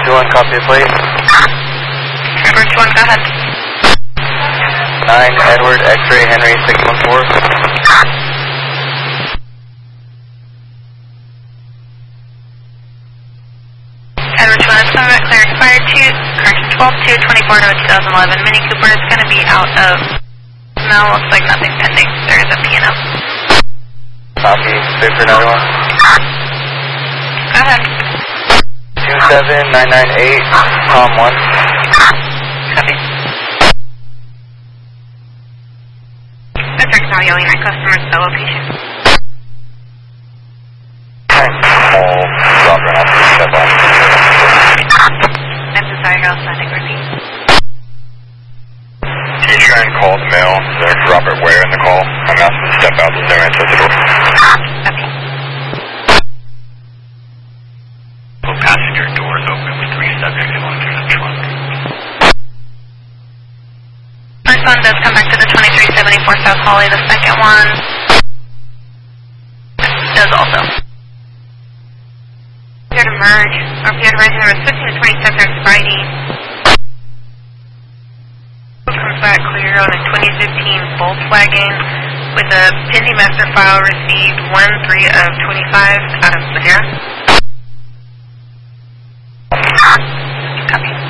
2-1, copy the plate. Edward 2-1, go ahead. 9 Edward, X-ray, Henry 614. Edward 2-1, summit clear expired 12/2/24 to 2011. Mini Cooper is going to be out of smell. Looks like nothing pending. There is a P&O. Copy. Good for another one. Go ahead. 27998, Tom 1. Copy. District now yelling at customers at the location. All Robert off the step off. I'm so sorry, girl. Static repeat. Can you try and call the mail? There's Robert Ware in the call. I'm asking to step out. There's no answer at the door. Copy. Passenger doors open with 3 subjects going through the trunk. First one does come back to the 2374 South Holly. The second one does also. Here to merge. RPO rising, there was 15 to 20 subjects Friday. Comes back clear on a 2015 Volkswagen with a pending master file received 1/3 of 25 out of Madeira. Copy.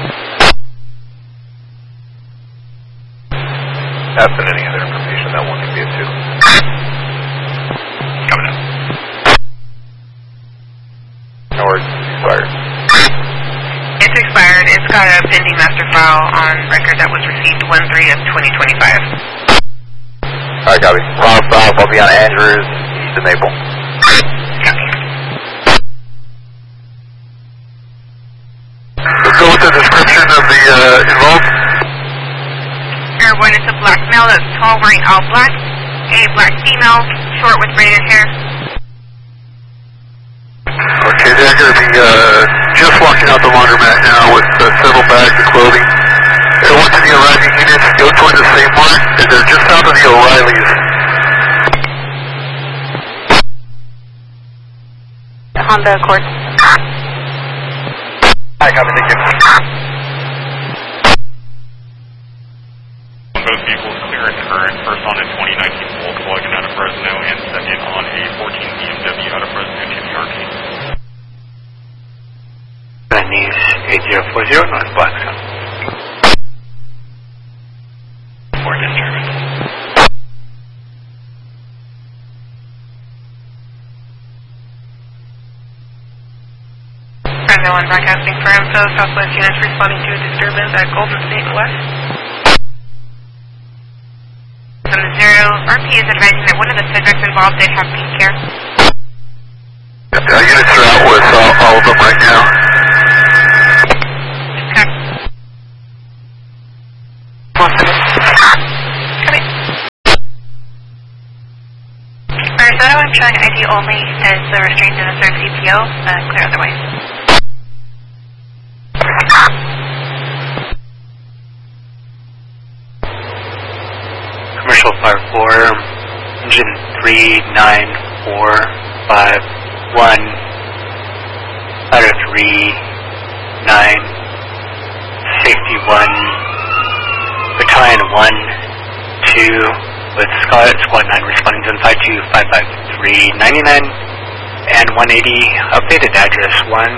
Absent any other information, that one can be a 2. Coming in. No worries, expired. It's expired. It's got a pending master file on record that was received 1/3 of 2025. Alright, copy. Ron South, I'll be on Andrews, east of Maple. Copy. Let's go with the description of the involved. Airborne, it's a black male that's tall, wearing all black. A black female, short with braided hair. Okay, they're going to be just walking out the laundromat now with several bags of clothing. Everyone to the arriving units, go toward the same mark, and they're just south of the O'Reillys. Honda Accord. Hi, copy, thank you. Both vehicles clear and current. First on a 2019 Volkswagen out of Fresno, and second on a 14 BMW out of Fresno to the arcade. Chinese 8040 North Blackstone. Port in service. Fresno 1 broadcasting for info. Southwest units responding to a disturbance at Golden State West. From the 0, RP is advising that one of the subjects involved did have pink hair. Units are out with all of them right now. Okay. Come in. Alright, so I'm showing ID only as the restraint and the third CPO. Clear otherwise. Commercial Fire 4, engine 39451, out of 3961, battalion 1, 2, with Scarlet Squad 9 responding to 5255399 and 180, updated address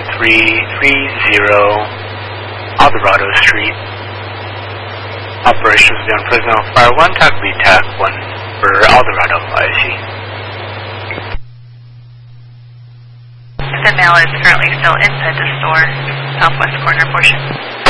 1330 Alvarado Street. Operations will be on Fresno Fire 1, TAC B TAC 1 for Alvarado, IC. The mail is currently still inside the store, southwest corner portion.